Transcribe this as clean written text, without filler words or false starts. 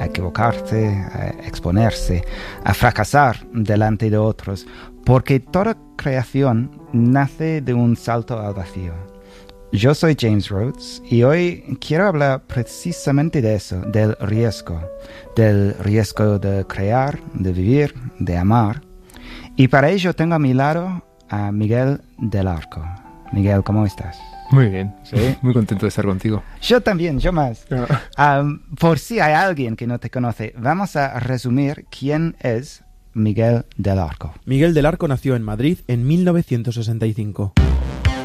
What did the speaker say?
a equivocarse, a exponerse, a fracasar delante de otros, porque toda creación nace de un salto al vacío. Yo soy James Rhodes y hoy quiero hablar precisamente de eso, del riesgo de crear, de vivir, de amar. Y para ello tengo a mi lado a Miguel del Arco. Miguel, ¿cómo estás? Muy bien, ¿Sí? Muy contento de estar contigo. Yo también, yo más. Por si hay alguien que no te conoce, vamos a resumir quién es Miguel del Arco. Miguel del Arco nació en Madrid en 1965.